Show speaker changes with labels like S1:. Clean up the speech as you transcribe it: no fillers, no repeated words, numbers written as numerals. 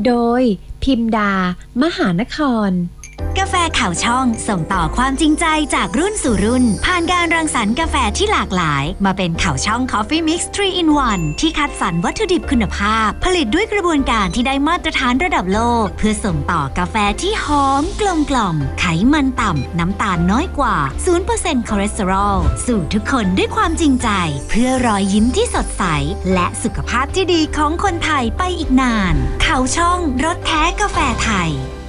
S1: โดยพิมดามหานคร
S2: กาแฟข่าวช่องส่งต่อความจริงใจจากรุ่นสู่รุ่นผ่านการรังสรรค์กาแฟที่หลากหลายมาเป็นข่าวช่อง Coffee Mix 3 in 1 ที่คัดสรรวัตถุดิบคุณภาพผลิตด้วยกระบวนการที่ได้มาตรฐานระดับโลกเพื่อส่งต่อกาแฟที่หอมกลมกล่อมไขมันต่ำน้ำตาลน้อยกว่า 0% คอเลสเตอรอลสู่ทุกคนด้วยความจริงใจเพื่อรอยยิ้มที่สดใสและสุขภาพที่ดีของคนไทยไปอีกนานข่าวช่องรสแท้กาแฟไทย